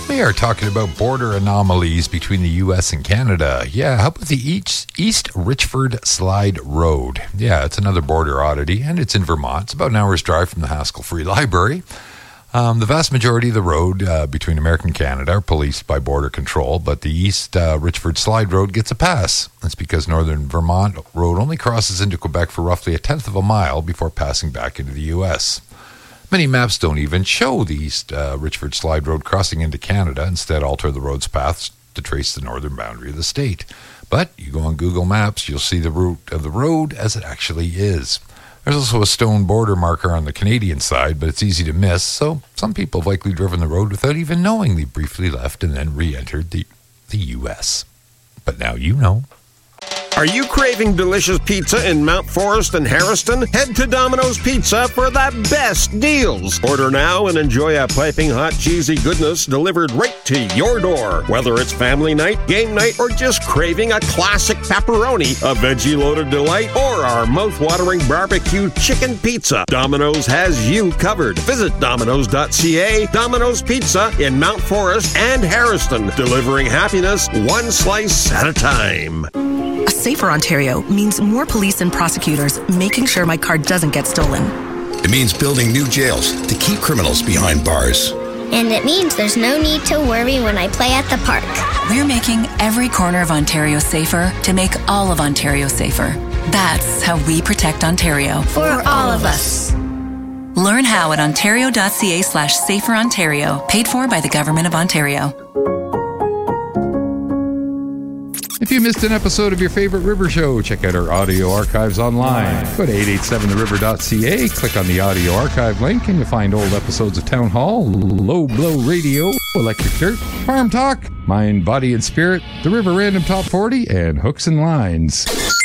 We are talking about border anomalies between the U.S. and Canada. Yeah, how about the East Richford Slide Road? Yeah, it's another border oddity, and it's in Vermont. It's about an hour's drive from the Haskell Free Library. The vast majority of the road between America and Canada are policed by Border Control, but the East Richford Slide Road gets a pass. That's because Northern Vermont Road only crosses into Quebec for roughly a tenth of a mile before passing back into the U.S. Many maps don't even show the East Richford Slide Road crossing into Canada, instead alter the road's paths to trace the northern boundary of the state. But you go on Google Maps, you'll see the route of the road as it actually is. There's also a stone border marker on the Canadian side, but it's easy to miss, so some people have likely driven the road without even knowing they briefly left and then re-entered the U.S. But now you know. Are you craving delicious pizza in Mount Forest and Harriston? Head to Domino's Pizza for the best deals. Order now and enjoy a piping hot cheesy goodness delivered right to your door. Whether it's family night, game night, or just craving a classic pepperoni, a veggie-loaded delight, or our mouth-watering barbecue chicken pizza, Domino's has you covered. Visit Domino's.ca. Domino's Pizza in Mount Forest and Harriston, delivering happiness one slice at a time. A safer Ontario means more police and prosecutors making sure my car doesn't get stolen. It means building new jails to keep criminals behind bars. And it means there's no need to worry when I play at the park. We're making every corner of Ontario safer to make all of Ontario safer. That's how we protect Ontario. For all of us. Learn how at ontario.ca/saferontario, paid for by the Government of Ontario. If you missed an episode of your favorite River Show, check out our audio archives online. Go to 887theriver.ca, click on the audio archive link, and you'll find old episodes of Town Hall, Low Blow Radio, Electric Dirt, Farm Talk, Mind, Body, and Spirit, the River Random Top 40, and Hooks and Lines.